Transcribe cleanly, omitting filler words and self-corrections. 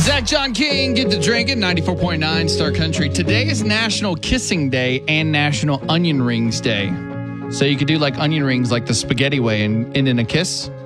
Zach John King, get to drinking, 94.9 Star Country. Today is National Kissing Day and National Onion Rings Day. So you could do like onion rings like the spaghetti way and end in a kiss.